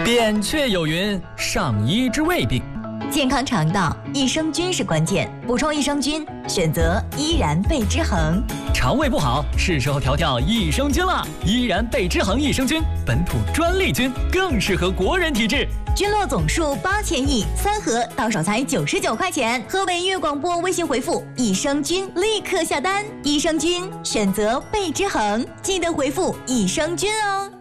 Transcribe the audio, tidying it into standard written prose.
扁鹊有云：上医之未病。 健康肠道，益生菌是关键。补充益生菌，选择依然贝之恒。 肠胃不好，是时候调调益生菌了。依然贝之恒益生菌，本土专利菌，更适合国人体质。 菌落总数8000亿，3盒到手才99块钱。河北音乐广播微信回复益生菌，立刻下单。益生菌选择贝之恒，记得回复益生菌哦。